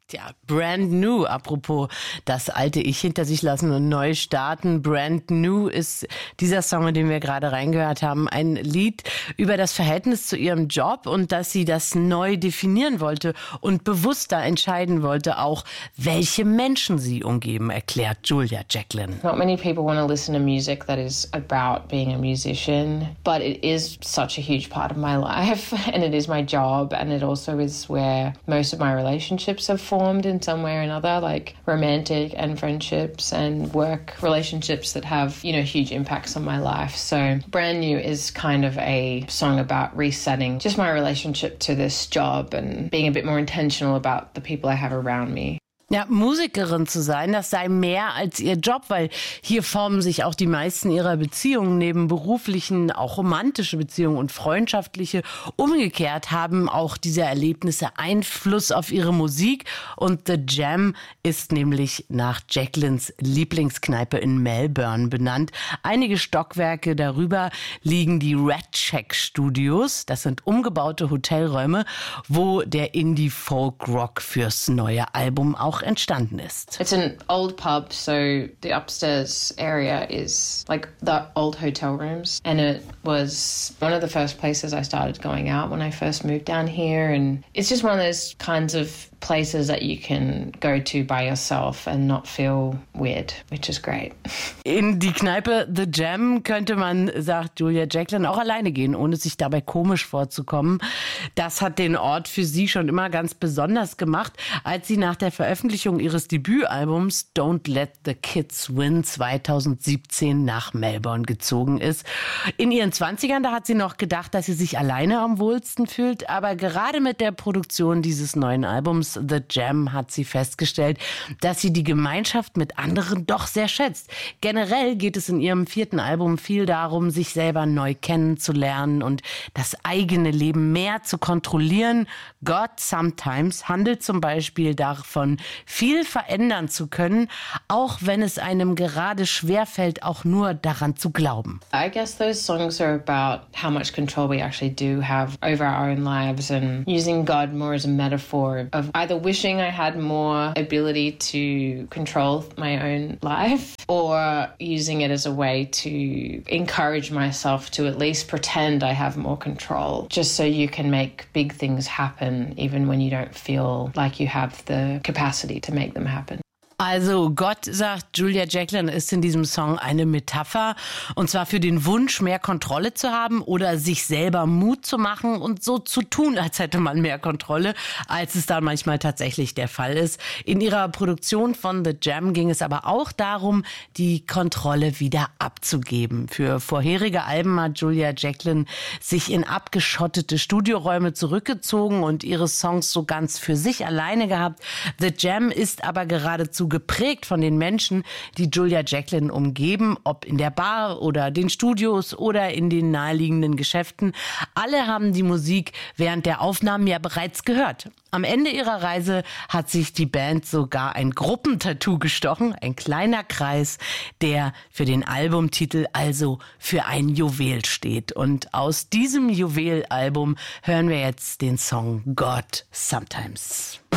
Tja, brand new, apropos das alte Ich hinter sich lassen und neu starten. Brand new ist dieser Song, in den wir gerade reingehört haben, ein Lied über das Verhältnis zu ihrem Job und dass sie das neu definieren wollte und bewusster entscheiden wollte, auch welche Menschen sie umgeben, erklärt Julia Jacklin. Not many people want to listen to music that is about being a musician, but it is such a huge part of my life and it is my job and it also is where most of my relationships have formed in some way or another, like romantic and friendships and work relationships that have, huge impacts on my life. So Brand New is kind of a song about resetting just my relationship to this job and being a bit more intentional about the people I have around me. Ja, Musikerin zu sein, das sei mehr als ihr Job, weil hier formen sich auch die meisten ihrer Beziehungen neben beruflichen, auch romantische Beziehungen und freundschaftliche. Umgekehrt haben auch diese Erlebnisse Einfluss auf ihre Musik und The Jam ist nämlich nach Jacklins Lieblingskneipe in Melbourne benannt. Einige Stockwerke darüber liegen die Red Shack Studios. Das sind umgebaute Hotelräume, wo der Indie-Folk-Rock fürs neue Album auch entstanden ist. It's an old pub, so the upstairs area is like the old hotel rooms, and it was one of the first places I started going out when I first moved down here, and it's just one of those kinds of places that you can go to by yourself and not feel weird, which is great. In die Kneipe The Jam könnte man, sagt Julia Jacklin, auch alleine gehen, ohne sich dabei komisch vorzukommen. Das hat den Ort für sie schon immer ganz besonders gemacht, als sie nach der Veröffentlichung ihres Debütalbums Don't Let the Kids Win 2017 nach Melbourne gezogen ist. In ihren 20ern, da hat sie noch gedacht, dass sie sich alleine am wohlsten fühlt, aber gerade mit der Produktion dieses neuen Albums The Jam hat sie festgestellt, dass sie die Gemeinschaft mit anderen doch sehr schätzt. Generell geht es in ihrem 4. Album viel darum, sich selber neu kennenzulernen und das eigene Leben mehr zu kontrollieren. God Sometimes handelt zum Beispiel davon, viel verändern zu können, auch wenn es einem gerade schwerfällt, auch nur daran zu glauben. I guess those songs are about how much control we actually do have over our own lives and using God more as a metaphor of either wishing I had more ability to control my own life or using it as a way to encourage myself to at least pretend I have more control, just so you can make big things happen even when you don't feel like you have the capacity to make them happen. Also Gott, sagt Julia Jacklin, ist in diesem Song eine Metapher und zwar für den Wunsch, mehr Kontrolle zu haben oder sich selber Mut zu machen und so zu tun, als hätte man mehr Kontrolle, als es dann manchmal tatsächlich der Fall ist. In ihrer Produktion von The Jam ging es aber auch darum, die Kontrolle wieder abzugeben. Für vorherige Alben hat Julia Jacklin sich in abgeschottete Studioräume zurückgezogen und ihre Songs so ganz für sich alleine gehabt. The Jam ist aber geradezu geprägt von den Menschen, die Julia Jacklin umgeben, ob in der Bar oder den Studios oder in den naheliegenden Geschäften. Alle haben die Musik während der Aufnahmen ja bereits gehört. Am Ende ihrer Reise hat sich die Band sogar ein Gruppentattoo gestochen, ein kleiner Kreis, der für den Albumtitel also für ein Juwel steht. Und aus diesem Juwelalbum hören wir jetzt den Song God Sometimes.